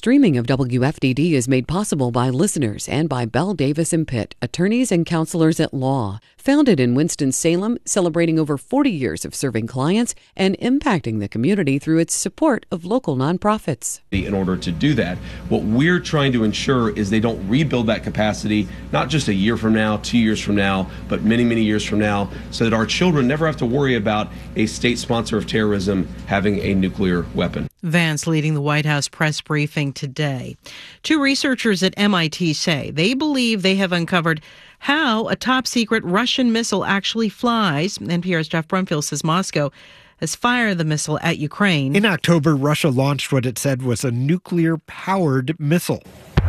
Streaming of WFDD is made possible by listeners and by Bell Davis and Pitt, attorneys and counselors at law. Founded in Winston-Salem, celebrating over 40 years of serving clients and impacting the community through its support of local nonprofits. In order to do that, what we're trying to ensure is they don't rebuild that capacity, not just a year from now, 2 years from now, but many, many years from now, so that our children never have to worry about a state sponsor of terrorism having a nuclear weapon. Vance leading the White House press briefing today. Two researchers at MIT say they believe they have uncovered how a top-secret Russian missile actually flies. NPR's Jeff Brumfield says Moscow has fired the missile at Ukraine. In October, Russia launched what it said was a nuclear-powered missile.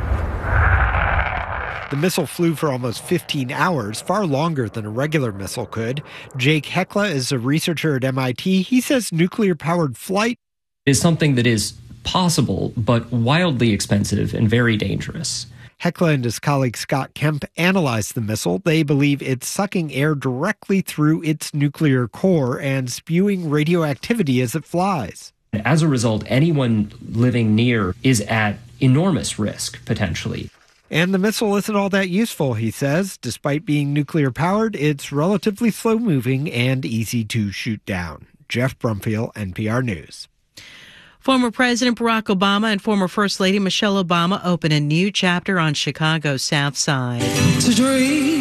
The missile flew for almost 15 hours, far longer than a regular missile could. Jake Hekla is a researcher at MIT. He says nuclear-powered flight is something that is possible, but wildly expensive and very dangerous. Hekla and his colleague Scott Kemp analyzed the missile. They believe it's sucking air directly through its nuclear core and spewing radioactivity as it flies. As a result, anyone living near is at enormous risk, potentially. And the missile isn't all that useful, he says. Despite being nuclear-powered, it's relatively slow-moving and easy to shoot down. Jeff Brumfield, NPR News. Former President Barack Obama and former First Lady Michelle Obama open a new chapter on Chicago's South Side. To dream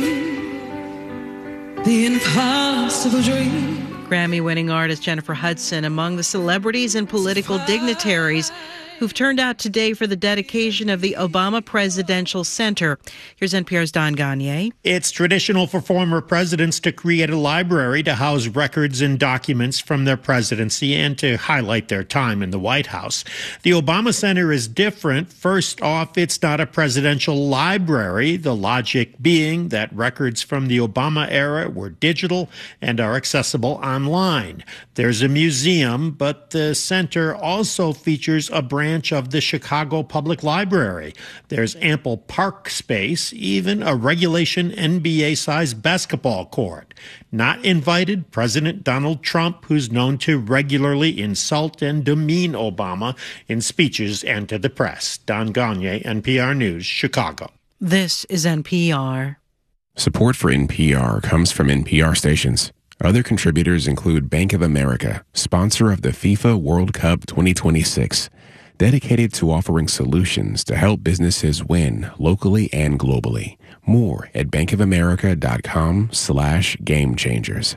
the impossible dream. Grammy-winning artist Jennifer Hudson among the celebrities and political dignitaries who've turned out today for the dedication of the Obama Presidential Center. Here's NPR's Don Gagné. It's traditional for former presidents to create a library to house records and documents from their presidency and to highlight their time in the White House. The Obama Center is different. First off, it's not a presidential library, the logic being that records from the Obama era were digital and are accessible online. There's a museum, but the center also features a branch of the Chicago Public Library. There's ample park space, even a regulation NBA-sized basketball court. Not invited, President Donald Trump, who's known to regularly insult and demean Obama in speeches and to the press. Don Gagné, NPR News, Chicago. This is NPR. Support for NPR comes from NPR stations. Other contributors include Bank of America, sponsor of the FIFA World Cup 2026, dedicated to offering solutions to help businesses win locally and globally. More at bankofamerica.com/gamechangers.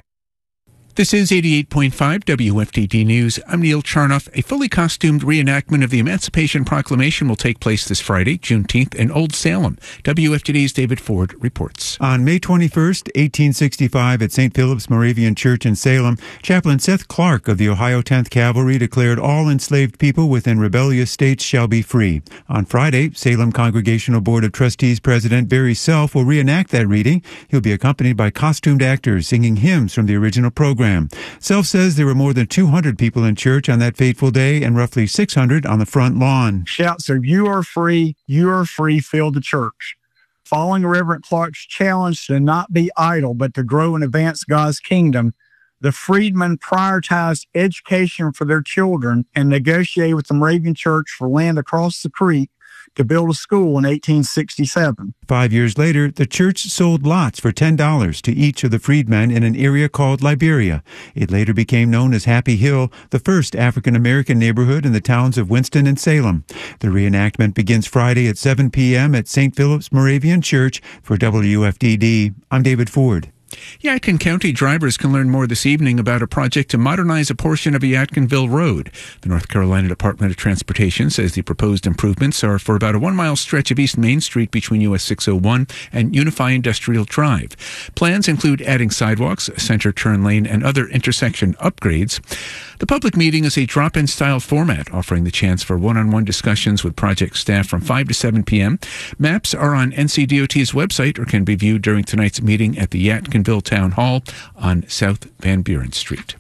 This is 88.5 WFDD News. I'm Neil Charnoff. A fully costumed reenactment of the Emancipation Proclamation will take place this Friday, Juneteenth, in Old Salem. WFDD's David Ford reports. On May 21st, 1865, at St. Philip's Moravian Church in Salem, Chaplain Seth Clark of the Ohio 10th Cavalry declared all enslaved people within rebellious states shall be free. On Friday, Salem Congregational Board of Trustees President Barry Self will reenact that reading. He'll be accompanied by costumed actors singing hymns from the original program. Self says there were more than 200 people in church on that fateful day and roughly 600 on the front lawn. Shouts of you are free, filled the church. Following Reverend Clark's challenge to not be idle, but to grow and advance God's kingdom, the freedmen prioritized education for their children and negotiated with the Moravian Church for land across the creek to build a school in 1867. 5 years later, the church sold lots for $10 to each of the freedmen in an area called Liberia. It later became known as Happy Hill, the first African-American neighborhood in the towns of Winston and Salem. The reenactment begins Friday at 7 p.m. at St. Philip's Moravian Church. For WFDD, I'm David Ford. Yadkin County drivers can learn more this evening about a project to modernize a portion of Yadkinville Road. The North Carolina Department of Transportation says the proposed improvements are for about a 1-mile stretch of East Main Street between US 601 and Unify Industrial Drive. Plans include adding sidewalks, a center turn lane, and other intersection upgrades. The public meeting is a drop-in style format, offering the chance for one-on-one discussions with project staff from 5 to 7 p.m. Maps are on NCDOT's website or can be viewed during tonight's meeting at the Yadkinville Town Hall on South Van Buren Street.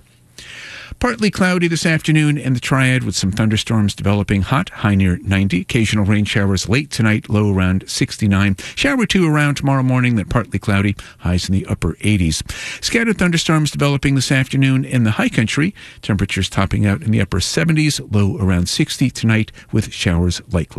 Partly cloudy this afternoon in the Triad with some thunderstorms developing. Hot, high near 90. Occasional rain showers late tonight, low around 69. Shower 2 around tomorrow morning, then partly cloudy, highs in the upper 80s. Scattered thunderstorms developing this afternoon in the high country. Temperatures topping out in the upper 70s, low around 60 tonight with showers likely.